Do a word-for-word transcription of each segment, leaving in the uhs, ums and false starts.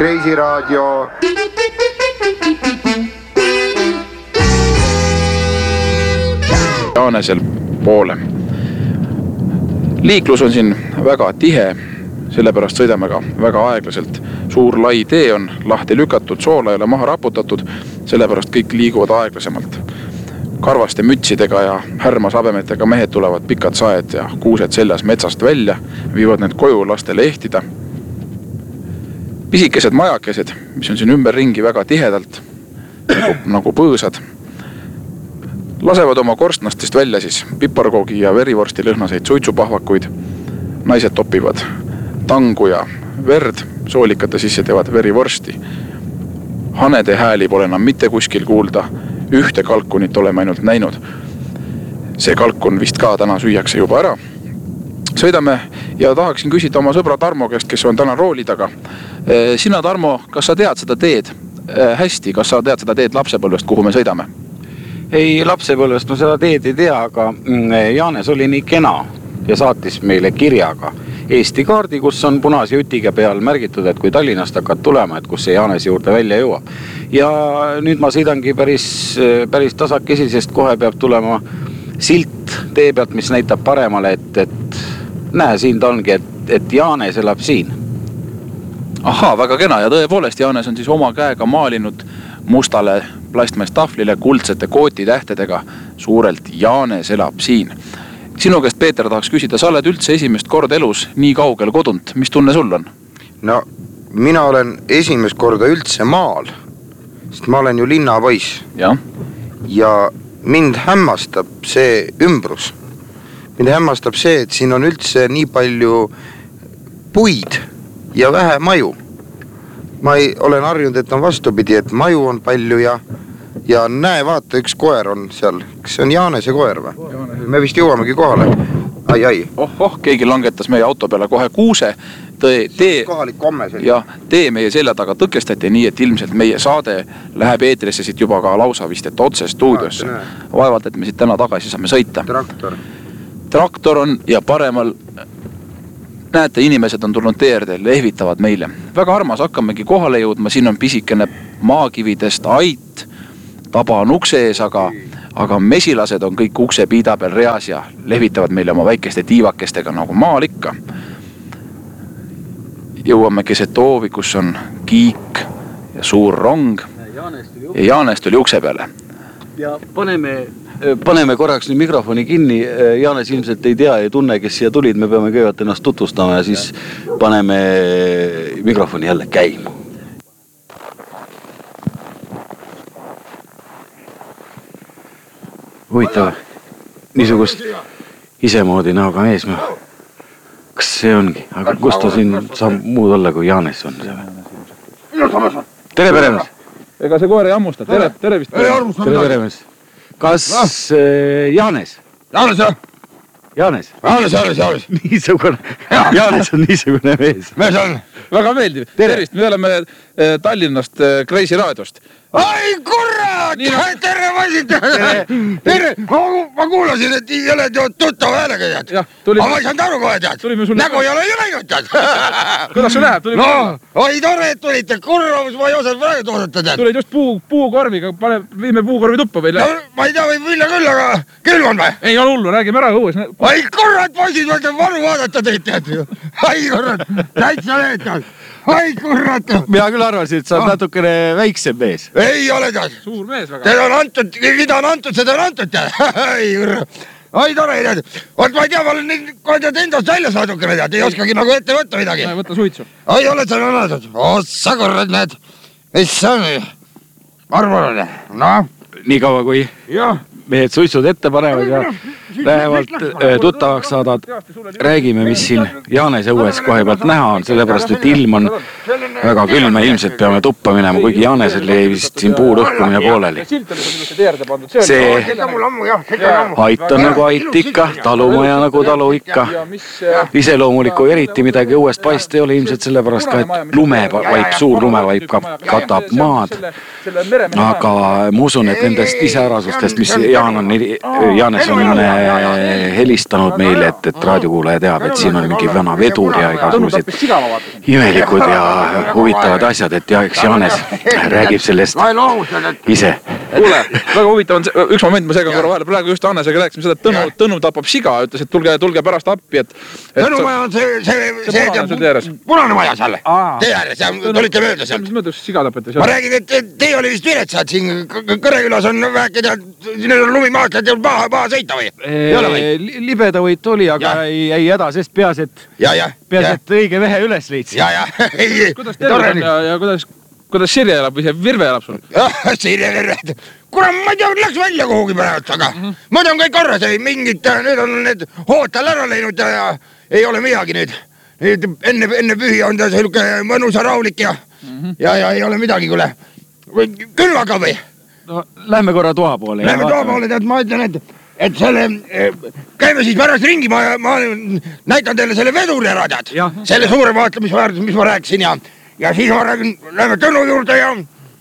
Kreisiraadio. Jaanesel poole. Liiklus on siin väga tihe, sellepärast sõidame ka väga aeglaselt. Suur lai tee on lahti lükatud, soola ei ole maha raputatud, sellepärast kõik liiguvad aeglasemalt. Karvaste mütsidega ja härmas habemetega mehed tulevad pikad saed ja kuused seljas metsast välja, viivad need koju lastele ehtida. Pisikesed majakesed, mis on siin ümber ringi väga tihedalt, nagu, nagu põõsad, lasevad oma korstnastist välja siis piparkoogi ja verivorsti lõhnaseid suitsupahvakuid. Naised topivad tangu ja verd, soolikate sisse teevad verivorsti. Hanede hääli pole enam mitte kuskil kuulda, ühte kalkunit oleme ainult näinud. See kalkun vist ka täna süüakse juba ära. Sõidame ja tahaksin küsida oma sõbra Tarmo käest, kes on täna rooli taga. Sina, Tarmo, kas sa tead seda teed hästi? Kas sa tead seda teed lapsepõlvest, kuhu me sõidame? Ei, lapsepõlvest ma seda teed ei tea, aga Jaanes oli nii kena ja saatis meile kirjaga Eesti kaardi, kus on punase jutiga peal märgitud, et kui Tallinnast hakkad tulema, et kus see Jaanese juurde välja jõuab. Ja nüüd ma sõidangi päris, päris tasakesi, sest kohe peab tulema silt tee pealt, mis näitab paremale, et, et näe, siin ta ongi, et, et Jaanes elab siin. Ahaa, väga kena ja tõepoolest Jaanes on siis oma käega maalinud mustale plastmassitahvlile kuldsete kootitähtedega suurelt Jaanes elab siin. Sinu käest, Peeter, tahaks küsida, sa oled üldse esimest korda elus nii kaugel kodunt. Mis tunne sul on? No, mina olen esimest korda üldse maal, sest ma olen ju linnapoiss. Ja? Ja mind hämmastab see ümbrus. Mind hämmastab see, et siin on üldse nii palju puid ja vähe maju. Ma ei, olen harjunud, et on vastupidi, et maju on palju ja Ja näe, vaata, üks koer on seal. Kas see on Jaanese koer või? Me vist jõuamegi kohale. Ai, ai. Oh, oh, keegi langetas meie auto peale kohe kuuse. Tee, tee, kohalik komme selline. Ja tee meie selja taga tõkestati nii, et ilmselt meie saade läheb eetrisse siit juba ka lausa vist, et otse stuudiosse. Vaevalt, et me siit täna tagasi saame sõita. Traktor. Traktor on ja paremal, näete, inimesed on tulnud teerde, lehvitavad meile. Väga armas, hakkamegi kohale jõudma, siin on pisikene maakividest ait, taba on ukse ees, aga, aga mesilased on kõik ukse piida peal reas ja lehvitavad meile oma väikeste tiivakestega nagu maal ikka. Jõuame keset hoovi, kus on kiik ja suur rong ja Jaanes tuli ukse peale. Ja paneme, paneme korraks nüüd mikrofoni kinni. Jaanes ilmselt ei tea ja tunne, kes siia tulid. Me peame kõigepealt ennast tutvustama ja siis paneme mikrofoni jälle käima. Huvitav, niisugust isemoodi näoga mees. Kas see ongi? Aga kus ta siin saab muud olla, kui Jaanes on? Tere, peremees! Ega see koer ei ammusta. Tere, tere vist. Tere, peremees! Kas Jaanes? Jaanes, jah! Jaanes? Jaanes, Jaanes, Jaanes! Niisugune, Jaanes on niisugune mees. Mees on! Väga meeldiv. Tervist, me oleme Tallinnast Kreisiraadiost. Ai, kurat! Tere, vaisid! Tere! Ma kuulasin, et ei ole tuttav häälega tead. Aga ma ei saanud aru kohe tead. Nägu ei ole ju läinud tead. Kuidas sul läheb? No, oi tore, et tulite. Kurramus, ma ei osanud praegu toodata tead. Tulid just puu, puukorviga, viime puukorvi tuppa või? No, ma ei tea, võib vilja küll, aga külm on või? Ei ole hullu, räägime ära õues. Ai, kurat, poisid, ma ütlen varu vaadata teid tead. Ai, kurat, täitsa leed tead. Ai, kurat! Mina küll arvasin, et sa oled natukene väiksem mees. Ei ole tead. Suur mees väga. Tead on antud, mida on antud, seda on antud tead. Ai, kurat. Ai, tore tead. Oot, ma ei tea, ma olen nüüd kohe tead endast välja saadukene tead. Ei oskagi nagu ette võtta midagi. Ei, võtta suitsu. Ai, oled sa näed. Otsa, kurat, näed. Mis see on? Arvan, no. Nii kaua, kui jah. Mehed suitsud ette panevad ja lähevalt tuttavaks saadad. Räägime, mis siin Jaanese õues kohe pealt näha on, sellepärast, et ilm on väga külm ja ilmselt peame tuppa minema, kuigi Jaanesel ei vist siin puu lõhkumine pooleli. See ait on nagu ait ikka, talumaja nagu talu ikka. Iseloomuliku eriti midagi õuest paist ei ole ilmselt sellepärast ka, et lumevaip, suur lumevaip katab maad. Aga ma usun, et nendest iseärasustest, mis Jaan on, Jaanes on helistanud meile, et, et raadiokuulaja teab, et siin on mingi vana vedur ja igasugused imelikud ja huvitavad asjad, et ja eks Jaanes räägib sellest ise. Kuule, väga huvitav on see, üks moment ma segan korra vahele, praegu just Annesega rääkisime seda, et Tõnu, Tõnu tapab siga, ütles, et tulge, tulge pärast appi, et... Tõnu maja on see, see, see, see punane maja seal, tee ääres, ja olite mööda sealt. Mis mööda siga tapete? Ma räägin, et teie oli vist viretsad siin Kõrekülas on väike tead, siin on lumimaast, et jääb maha, maha sõita või? Libeda võit oli, aga ei, ei häda, sest peas, et, ja, ja, peas, et õige mehe üles leidsi. Ja, ja, ei, kuidas terve on ja, ja kuidas... Kuidas Sirje elab või see Virve elab sul? Jah, Sirje Virve. Kuna ma ei tea, läks välja kuhugi praegu, aga mm -hmm. ma tean kõik korras, ei mingid, nüüd on need hootel ära läinud ja, ja ei ole midagi nüüd. nüüd enne, enne pühi on ta selline mõnusa raulik ja, mm -hmm. ja, ja ei ole midagi, kuule. Küll aga või? No, lähme korra toa poole. Lähme toa poole, tead, ma ütlen, et, et selle, käime siis pärast ringi, ma, ma näitan teile selle veduri ära, tead. Ja. Selle suure vaatlemisväärtus, mis ma rääkisin ja Ja siis ma räägin, lähme Tõnu juurde ja,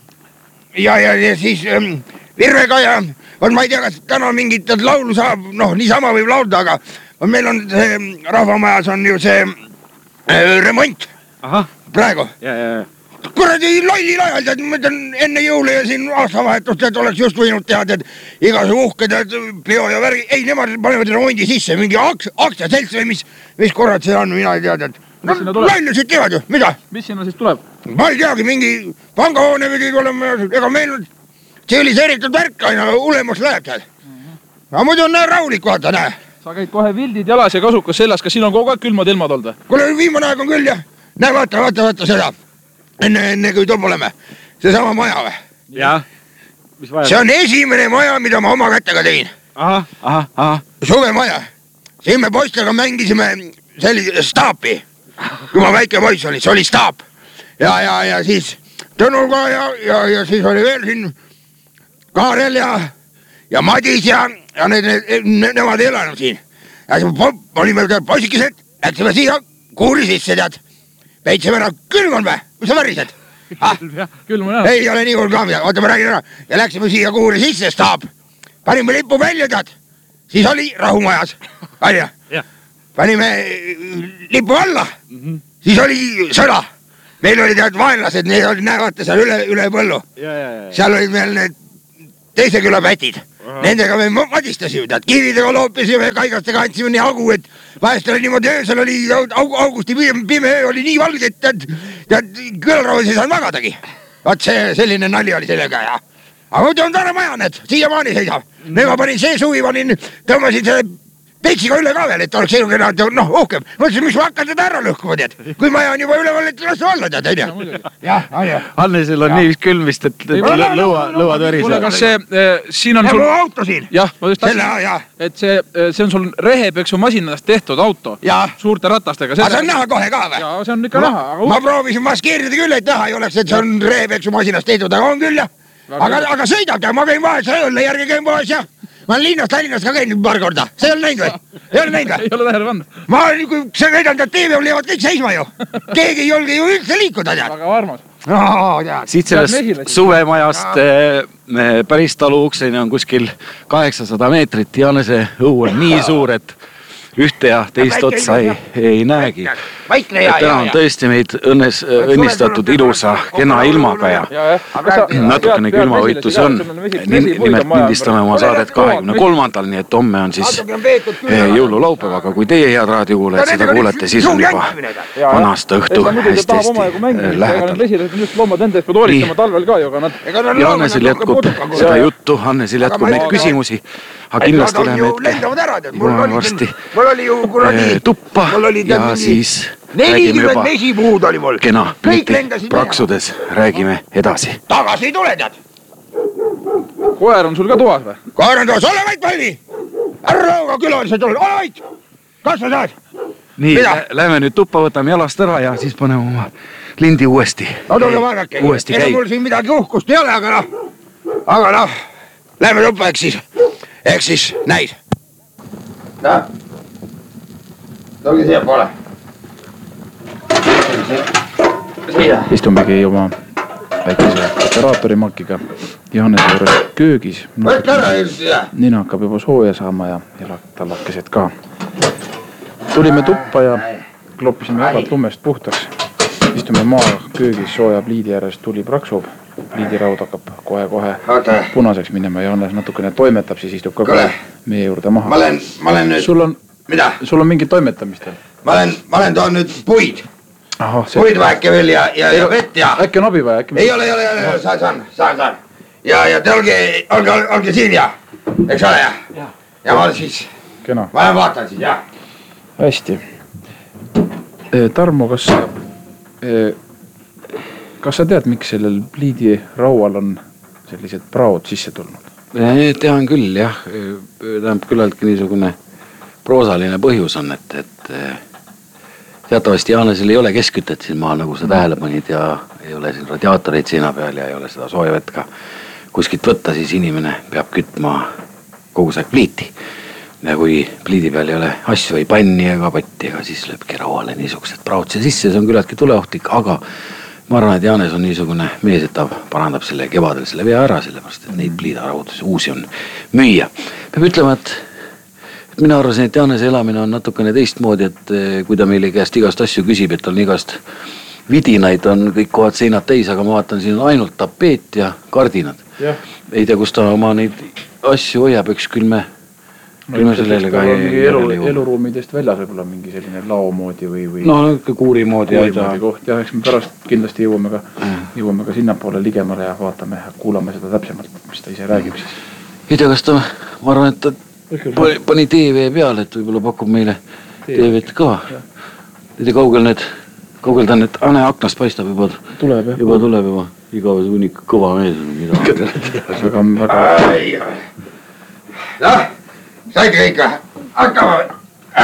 ja, ja, ja siis ähm, Virvega ja võt, ma ei tea, kas täna mingit laulu saab, noh, niisama võib laulda, aga meil on see rahvamajas on ju see äh, remont. Aha. Praegu. Ja, ja, ja. Kuradi lollil ajal, tead, ma ütlen enne jõule ja siin aastavahetust, et oleks just võinud teha, tead, igasugu uhked, peo ja värgi, ei, nemad panevad remondi sisse, mingi aks, aktsiaselts või mis, mis korrad see on, mina ei tea, tead. No, lailu siit teevad ju, mida? Mis sinna siis tuleb? Ma ei teagi, mingi pangahoone pidi olema, ega meil tsiviliseeritud värk aina ulemaks läheb seal. Aga muidu on näe raulik, vaata, näe. Sa käid kohe vildid jalas ja kasukas sellas, kas siin on kogu aeg külmad ilmad olnud või? Kuule, viimane aeg on küll, jah. Näe, vaata, vaata, vaata seda. Enne, enne kui tuleb oleme. See sama maja või? Jah. See on esimene maja, mida ma oma kättega tegin. Aha, aha, aha. Suve maja. Siin me poistega mängisime sellise staapi. Kui ma väike poiss olin, see oli staap. Ja, ja, ja siis Tõnuga ja, ja, ja siis oli veel siin Kaarel ja, ja Madis ja, ja need, need, nemad ei elanud siin. Ja siis olime poisikesed, läksime siia kuuri sisse, tead. Peitsime ära, külm on või? Mis sa värised? Ah? Külm on jah. Ei ole nii kuul ka midagi, oota ma räägin ära. Ja läksime siia kuuri sisse, staap. Panime lipu välja, tead. Siis oli rahumajas. Aja. Panime lipu alla, mm-hmm. Siis oli sõda. Meil oli tead vaenlased, need olid näevate seal üle, üle põllu. Ja, ja, ja. Seal olid meil need teise küla pätid. Aha. Nendega me madistasime, tead, kividega loopisime ja kaigastega andsime nii hagu, et vahest oli niimoodi öösel oli aug, augusti pime öö oli nii valge, et tead, tead külarauas ei saanud magadagi. Vaat see selline nali oli sellega ja. Aga muidu on tore maja, need, siiamaani seisab. Mm-hmm. Nüüd ma panin see suvi, panin, tõmbasin selle peitsiga üle ka veel, et oleks selline, noh, uhkem. Mõtlesin, miks ma hakkan seda ära lõhkuma, tead. Kui maja on juba üleval, et lasu alla, tead, ei tea. Jah, aja. Annesel on nii külmist, et lõua, lõuad värised. Kuule, kas see, siin on sul... Ja mu auto siin. Jah, ma just tahtsin, et see, see on sul rehepeksu masinast tehtud auto. Ja. Suurte ratastega. Aga see on näha kohe ka või? Ja, see on ikka näha. Ma proovisin maskeerida küll, et näha ei oleks, et see on rehepeksu masinast tehtud, aga on küll, jah. Aga, aga sõidab, ma käin vahel sõjule järgi käin poes, jah. Ma olen linnast Tallinnast ka käinud paar korda. See ei ole näinud või? Ei ole näinud või? Ei ole tähele pannud. Ma olen, kui sa käidan tead T V-l jäävad kõik seisma ju. Keegi ei julge ju üldse liikuda, tead. Väga armas. No, tead. Siit sellest suvemajast eh, päris talu ukseni on kuskil kaheksasada meetrit. Jaanese õu on nii suur, et ühte ja teist otsa ei, ei näegi. Täna on tõesti meid õnnes, õnnistatud ilusa, kena ilmaga ja, ja, ja. natukene külmavõitu see on. Nimelt lindistame oma saadet kahekümne kolmandal, nii et homme on siis jõululaupäev, aga kui teie head raadiokuulajad seda kuulete, siis on juba vanast õhtu hästi-hästi lähedal. Jaanesel jätkub seda juttu, Hannesel jätkub neid küsimusi, aga kindlasti läheme hetke juba varsti tuppa ja siis räägime juba kena pilti praksudes, räägime edasi. Tagasi ei tule, tead. Koer on sul ka toas või? Koer on toas, ole vait, Valli! Ära lauga külalised ole, ole vait! Kas sa saad? Nii, lähme nüüd tuppa, võtame jalast ära ja siis paneme oma lindi uuesti. No tule vaadake, ega mul siin midagi uhkust ei ole, aga noh, aga noh, lähme tuppa, eks siis, eks siis näis. Noh, tulge siia poole. Istumbegi oma väikese operaatorimakiga Johannese juures köögis. Nina hakkab juba sooja saama ja tallakesed ka. Tulime tuppa ja kloppisime jalad lumest puhtaks. Istume maa köögis sooja pliidi ääres, tuli praksub. Pliidiraud hakkab kohe-kohe punaseks minema ja Johannes natukene toimetab, siis istub ka kohe meie juurde maha. Ma olen, ma olen nüüd... Sul on, mida? Sul on mingi toimetamist? Ma olen, ma olen toon nüüd puid. Aha, see... Puid vaeke veel ja, ja, ja vett ja... Äkki on abi vaja? Äkki... Ei ole, ei ole, ei ole, saan, saan, saan, saan. Ja, ja te olge, olge, olge siin ja, eks ole ja? Ja, ja ma olen siis... Kena. Ma olen vaatan siis, jah. Hästi. Tarmo, kas... Kas sa tead, miks sellel pliidi raual on sellised praod sisse tulnud? Tean küll, jah. Tähendab küllaltki niisugune proosaline põhjus on, et, et teatavasti Jaanesel ei ole keskkütet siin maal, nagu sa tähele panid, ja ei ole siin radiaatoreid seina peal ja ei ole seda soojavett ka kuskilt võtta, siis inimene peab kütma kogu see pliiti. Ja kui pliidi peal ei ole asju, ei panni ega patti, ega siis lööbki rauale niisugused praod sisse, see on küllaltki tuleohtlik, aga ma arvan, et Jaanes on niisugune mees, et ta parandab selle kevadel selle vea ära, sellepärast, et neid pliidaraudusi uusi on müüa. Peab ütlema, et, et mina arvasin, et Jaanese elamine on natukene teistmoodi, et kui ta meile käest igast asju küsib, et on igast vidinaid, on kõik kohad seinad täis, aga ma vaatan, siin on ainult tapeet ja kardinad. Ja. Ei tea, kus ta oma neid asju hoiab, üks küll me... No, küll me sellele ka ei... Elu, eluruumidest väljas võib-olla mingi selline laomoodi või... või no, no kuurimoodi. Kuurimoodi koht, jah, eks me pärast kindlasti jõuame ka, jõuame ka sinna poole ligemale ja vaatame ja kuulame seda täpsemalt, mis ta ise räägib siis. Ei tea, kas ta, ma arvan, et ta pani, pani T V peale, et võib-olla pakub meile T V-t ka. Ei tea, kaugel need, kaugel ta need, ane aknast paistab juba. Tuleb, jah. Juba tuleb juba. Igavese unik kõva mees on, mida. Väga, väga... Noh! Saite kõik või? Hakkama või?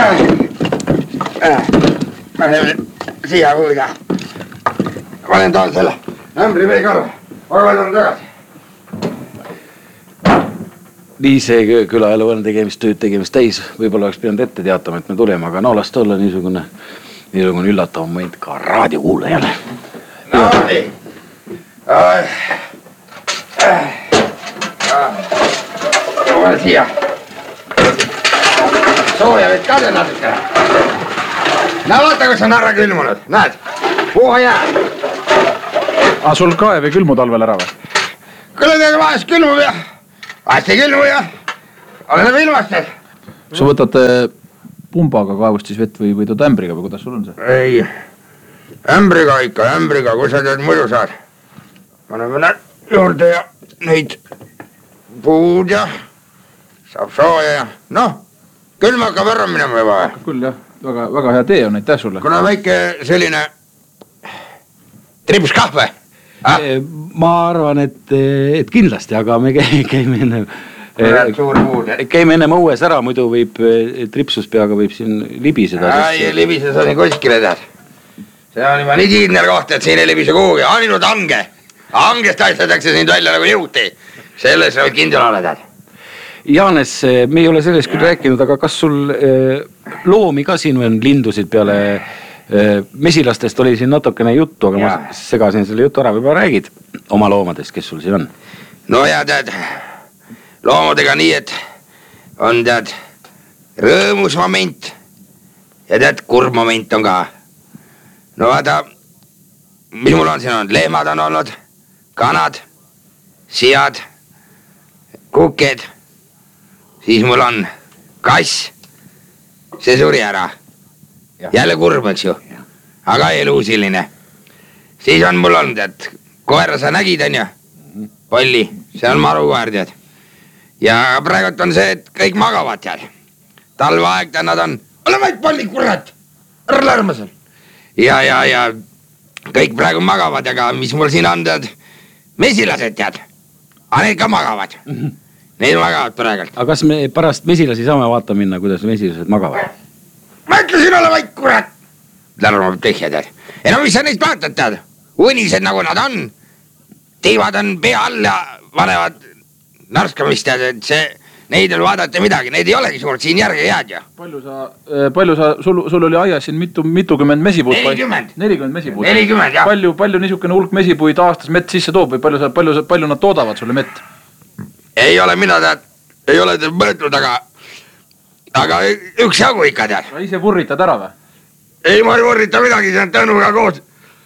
Ma olen siia kuulda. Ma olen toon selle ämbri vee karva. Aga veel on tagasi. Nii see külaelu on tegemist, tööd tegemist täis. Võib-olla oleks pidanud ette teatama, et me tuleme, aga no las ta olla niisugune, niisugune üllatav moment ka raadiokuulajale. No nii. Ma olen siia. Sooja võid ka see natuke. No vaata, kus on ära külmunud. Näed, puha jää. A sul kaev ei külmu talvel ära või? Küll teega vahest külmub ja vahest ei külmu ja oleneb ilmastel. Sa võtad pumbaga kaevust siis vett või, või tood ämbriga või kuidas sul on see? Ei, ämbriga ikka, ämbriga, kui sa teed muidu saad. Paneme juurde ja neid puud ja saab sooja ja noh. Küll me hakkab ära minema juba. Küll jah, väga, väga hea tee on, aitäh sulle. Kuna väike selline trips kahve. Ah? Ma arvan, et, et kindlasti, aga me käime enne, käime enne õues ära, muidu võib tripsuspeaga võib siin libiseda. Ai, libises on kuskile tead. See on juba nii kiidnel koht, et siin ei libise kuhugi. Ainult hange. Hangest aitatakse sind välja nagu jõuti. Selles on kindel ole tead. Jaanes, me ei ole sellest küll rääkinud, aga kas sul loomi ka siin on lindusid peale mesilastest oli siin natukene juttu, aga ja. Ma segasin selle jutu ära, võib-olla räägid oma loomadest, kes sul siin on? No ja tead, loomadega nii, et on tead rõõmus moment ja tead kurb moment on ka. No vaata, mis mul on siin on, lehmad on olnud, kanad, siad, kuked. Siis mul on kass, see suri ära. Ja. Jälle kurb, eks ju. Aga elu selline. Siis on mul olnud, et koera sa nägid, on ju? Polli, see on marukoer, tead. Ja praegult on see, et kõik magavad, tead. Talveaeg, tead, nad on, ole vaid polli, kurat, ära lärma seal. Ja, ja, ja kõik praegu magavad, aga mis mul siin on, tead, mesilased, tead. Aga need ka magavad. Neid magavad praegult. Aga kas me pärast mesilasi saame vaata minna, kuidas mesilased magavad? Ma ütlesin ole vaid, kurat! Lärmab tühja, tead. Ja no mis sa neist vaatad, tead? Unised nagu nad on. Tiivad on pea all ja vanevad narskamist, tead, et see neid ei vaadata midagi, neid ei olegi suurt siin järgi jääd ju. Palju sa, palju sa, sul, sul oli aias siin mitu, mitukümmend mesipuud? nelikümmend. nelikümmend mesipuud? nelikümmend, jah. Palju, palju niisugune hulk mesipuid aastas mett sisse toob või palju, sa, palju, sa, palju nad toodavad sulle mett? Ei ole mina tead, ei ole tead mõõtnud, aga, aga üks jagu ikka tead. Sa ise vurritad ära või? Ei, ma ei vurrita midagi, see on Tõnuga koos.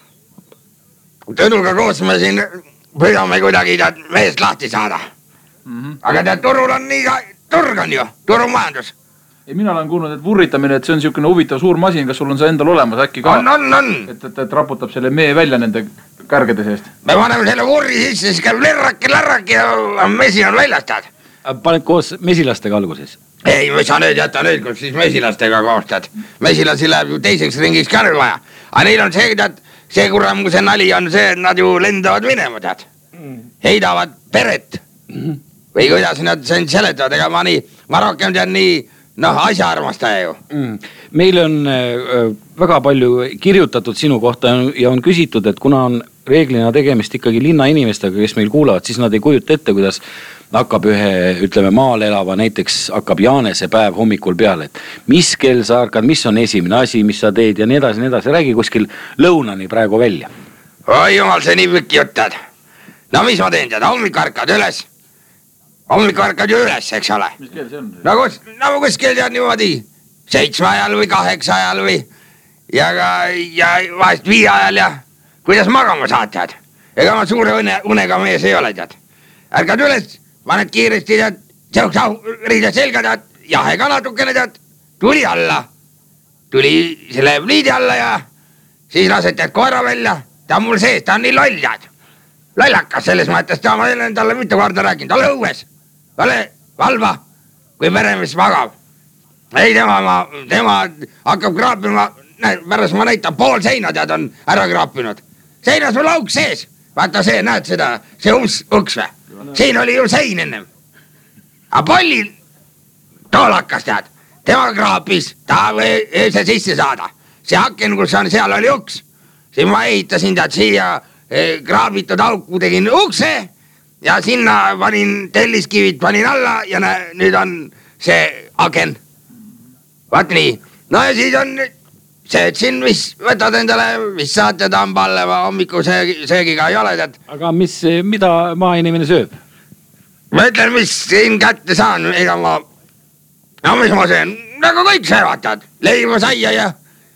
Tõnuga koos me siin püüame kuidagi tead meest lahti saada. Mm-hmm. Aga tead, turul on nii ka, turg on ju, turumajandus. Ei, mina olen kuulnud, et vurritamine, et see on niisugune huvitav suur masin, kas sul on see endal olemas äkki ka? On, on, on. Et, et, et raputab selle mee välja nende kärgede seest. Me paneme selle vurri sisse, siis käib lärraki, lärraki ja mesi on väljas tead. Paned koos mesilastega alguses? Ei, me saa nüüd jätta nüüd, kus siis mesilastega koos tead. Mesilasi läheb ju teiseks ringiks ka nüüd vaja. Aga neil on see, tead, see kurram, see nali on see, et nad ju lendavad minema tead. Heidavad peret. Mm-hmm. Või kuidas nad sen seletavad, ega ma nii, ma rohkem tean nii, noh, asja armastaja ju. Mm. Meil on äh, väga palju kirjutatud sinu kohta ja on küsitud, et kuna on reeglina tegemist ikkagi linna inimestega, kes meil kuulavad, siis nad ei kujuta ette, kuidas hakkab ühe, ütleme, maal elava, näiteks hakkab Jaanese päev hommikul peale, et mis kell sa ärkad, mis on esimene asi, mis sa teed ja nii edasi, nii edasi. Räägi kuskil lõunani praegu välja. Oi jumal, see nii pikk juttad. No mis ma teen tead, hommik ärkad üles. Hommik ärkad ju üles, eks ole. Mis keel see on? No kus, nagu kus keel tead niimoodi, seitsme ajal või kaheksa ajal või ja, ka, ja vahest viie ajal ja kuidas magama saad tead. Ega ma suure une, unega mees ei ole tead. Ärkad üles, paned kiiresti tead, tõuks riide selga tead, jahega natukene tead, tuli alla. Tuli selle pliidi alla ja siis lased tead koera välja, ta on mul sees, ta on nii loll tead. Lollakas selles mõttes, ta ma olen talle mitu korda rääkinud, ole õues. Ole valva, kui meremees magab. Ei, tema, ma, tema hakkab kraapima, pärast ma näitan, pool seina tead on ära kraapinud. Seinas on lauk sees. Vaata see, näed seda, see uks, uks või? Siin oli ju sein ennem. Aga palli toolakas tead. Tema kraapis, ta või see sisse saada. See hakken, kus on, seal oli uks. Siin ma ehitasin tead siia kraabitud auku, tegin ukse ja sinna panin telliskivid, panin alla ja nä, nüüd on see aken. Vaat nii. No ja siis on see, et siin mis võtad endale, mis saate tamballe hommiku söögi, söögiga ei ole tead. Aga mis, mida maainimene sööb? Ma ütlen, mis siin kätte saan, ega ma, no mis ma söön, nagu kõik söövad tead. Leiva saia ja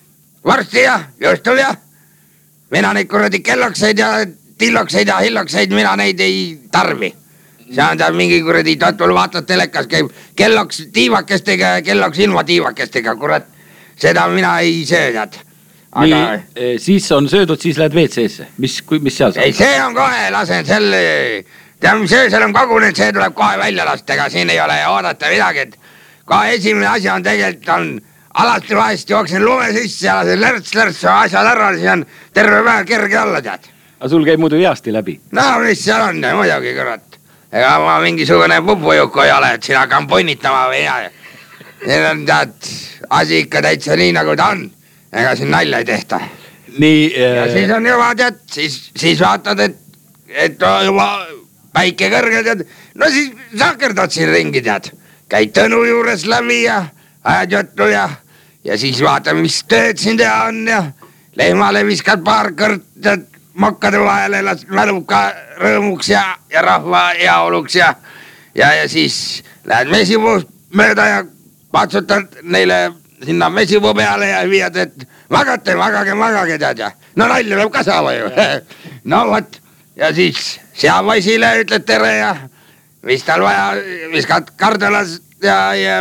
varsti ja juhtul ja mina neid kuradi kellokseid ja tillokseid ja hillokseid, mina neid ei tarbi. See on ta mingi kuradi tatul vaatad telekas, käib kelloks tiivakestega ja kelloks ilma tiivakestega, kurat. Seda mina ei söö, tead. Aga... Nii, siis on söödud, siis lähed V C-sse. Mis, mis seal saab? Ei, see on kohe, lasen selle... Tead, mis öösel on kagunenud, see tuleb kohe välja lasta, ega siin ei ole oodata midagi, et kohe esimene asi on tegelikult on... Alati vahest jooksin lume sisse ja lasen lärts, lärts asjad ära, siis on terve päev kerge alla, tead. Aga sul käib muidu heasti läbi? No, mis seal on, muidugi, kurat. Ega ma mingisugune pupujuku ei ole, et siin hakkan punnitama või ja. Need on, tead, asi ikka täitsa nii, nagu ta on. Ega siin nalja ei tehta. Nii... Ja siis on juba, tead, siis, siis vaatad, et, et juba päike kõrge, tead. No siis sakerdad siin ringi, tead. Käid Tõnu juures läbi ja ajad juttu ja... Ja siis vaata, mis tööd siin teha on ja lehmale viskad paar kõrt makkade vahele, mälub ka rõõmuks ja, ja rahva heaoluks ja, ja, ja siis lähed mesipuust mööda ja patsutad neile sinna mesipuu peale ja viiad, et magate, magage, magage, tead ja. No nalja peab ka saama ju. No vot, ja siis seapoisile ütled tere ja mis tal vaja, viskad kardolas ja, ja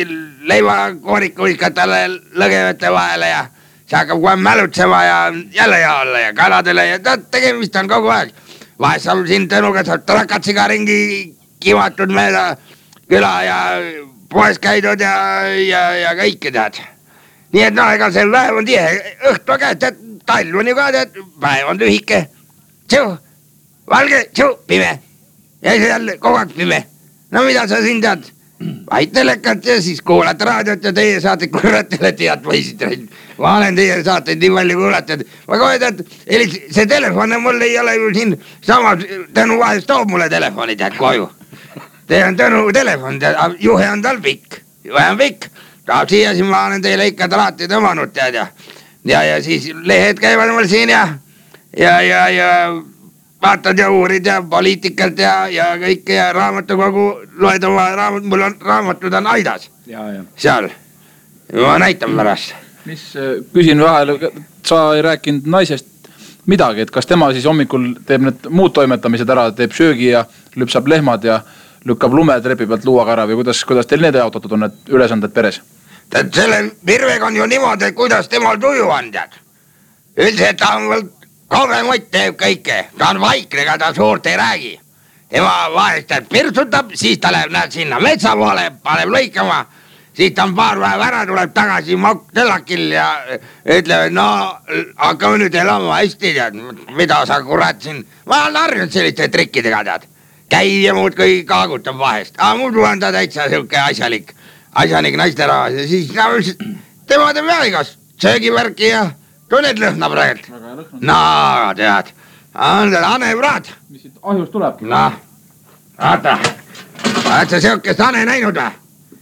leivakooriku viskad talle lõgevete vahele ja see hakkab kohe mälutsema ja jälle hea olla ja kaladele ja ta tegemist on kogu aeg. Vahest saab siin Tõnuga saab trakatsiga ringi kivatud mööda küla ja poes käidud ja, ja, ja kõike tead. Nii et noh, ega see päev on tihe, õhtu käed, tead, talv on ju ka, tead, päev on lühike. Tšu, valge, tšu, pime. Ja see jälle kogu aeg pime. No mida sa siin tead? Vaid telekat ja siis kuulad raadiot ja teie saate kuratele tead võisid. Ma olen teie saateid nii palju kuulatud. Ma kohe tead, see telefon mul ei ole ju siin sama, Tõnu vahest toob mulle telefoni tead koju. teil on Tõnu telefon, juhe on tal pikk, juhe on pikk, tahab siia, siis ma olen teile ikka alati tõmmanud, tead ja, ja, ja siis lehed käivad mul siin ja, ja, ja, ja vaatad ja uurid ja poliitikalt ja, ja kõik ja raamatukogu loed oma raamat, mul on raamatud on aidas ja, ja. seal, ma näitan pärast. Mis, küsin vahel, sa ei rääkinud naisest midagi, et kas tema siis hommikul teeb need muud toimetamised ära, teeb söögi ja lüpsab lehmad ja lükkab lume trepi pealt luuaga ära või kuidas, kuidas teil need jaotatud on need ülesanded peres? Tead, selle Virvega on ju niimoodi, et kuidas temal tuju on, tead. Üldiselt ta on veel kaugemott teeb kõike, ta on vaikne, ega ta suurt ei räägi. Tema vahest pirtsutab, siis ta läheb näed sinna metsa poole, paneb lõikama, siis ta on paar päeva ära, tuleb tagasi mokk telakil ja ütleb, no hakkame nüüd elama hästi, tead, mida sa kurat siin, ma olen harjunud selliste trikkidega, tead. Käib ja muud kui kaagutab vahest, aga muud on ta täitsa siuke asjalik, asjalik naisterahas ja siis no, tema teeb jah igast söögivärki ja tunned lõhna praegu. No tead, on tal hanepraad. Mis siit ahjust tuleb? No, vaata, oled sa siukest hane näinud või?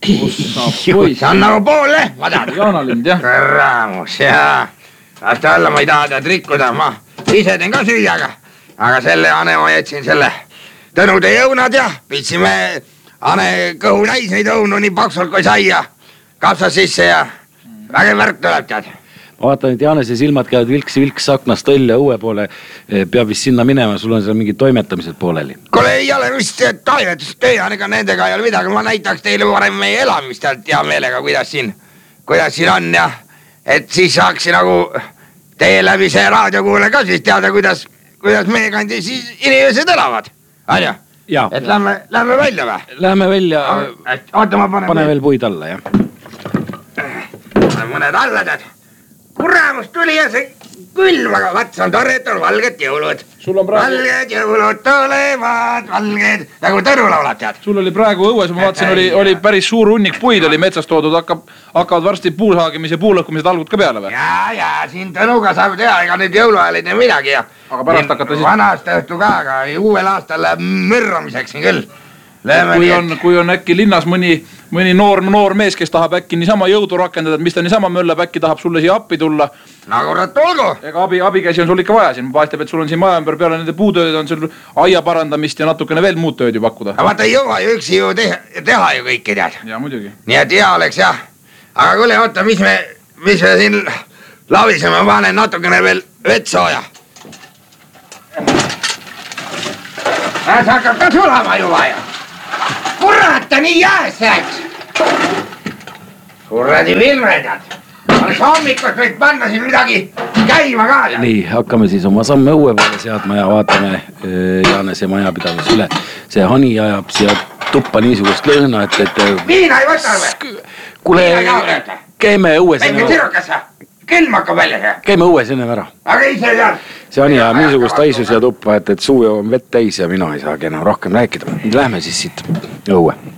See on nagu pool lehma, tead. Jaanalind, jah. Raamus, jaa. Vaata alla ma ei taha tead rikkuda, ma ise teen ka süüa, aga, aga selle hane ma jätsin selle Tõnude jõunad ja pitsime hane kõhu täis neid õunu nii paksult kui sai ja kapsas sisse ja vägev värk tuleb, tead. Ma vaatan, et Jaanese silmad käivad vilks-vilks aknast õlle õue poole, peab vist sinna minema, sul on seal mingid toimetamised pooleli. Kole ei ole vist toimetustöö, ega nendega ei ole midagi, ma näitaks teile varem meie elamist hea meelega, kuidas siin, kuidas siin on ja et siis saaks nagu teie läbi see raadiokuule ka siis teada, kuidas, kuidas meie kandi siis inimesed elavad, Anja? Ja. Et lähme, lähme välja või? Lähme välja, Oota, ma panen pane veel puid alla, jah. Mõned alla, tead. Kuramus tuli ja see külm, aga vaat see on tore, et on valged jõulud. Sul on praegu... Valged jõulud tulevad, valged, nagu Tõnu laulab, tead. Sul oli praegu õues, ma vaatasin, oli, oli päris suur hunnik puid oli metsast toodud, hakkab, hakkavad varsti puusaagimise, puulõhkumised algud ka peale või? Jaa, jaa, siin Tõnuga saab teha, ega nüüd jõuluajal ei tee midagi ja... Aga pärast hakata siis... Vanast õhtu ka, aga uuel aastal läheb mürramiseks siin küll. Kui on, kui on äkki linnas mõni, mõni noor, noor mees, kes tahab äkki niisama jõudu rakendada, et mis ta niisama möllab, äkki tahab sulle siia appi tulla. No kurat, olgu! Ega abi, abikäsi on sul ikka vaja siin. Paistab, et sul on siin maja ümber peale nende puutööd, on sul aia parandamist ja natukene veel muud tööd ju pakkuda. Aga vaata ei jõua ju üksi ju teha, teha ju kõike tead. Ja muidugi. Nii et hea oleks jah. Aga kuule, oota, mis me, mis me siin laviseme, ma panen natukene veel vett sooja. See hakkab ka sulama juba ja. Kurat, ta nii jääs läks. Kuradi Vilredad. Oleks hommikust võid panna siin midagi käima ka. Nii, hakkame siis oma samme õue peale seadma ja vaatame Jaanese majapidavus üle. See hani ajab siia tuppa niisugust lõhna, et... et Viina ei võta või? Kuule, käime õues ennem... Väike sirukassa, külm hakkab välja see. Käime õues ennem ära. Aga ise tead. See hani ajab niisugust haisu siia tuppa, et, et suu on vett täis ja mina ei saagi enam rohkem rääkida. Lähme siis siit õue.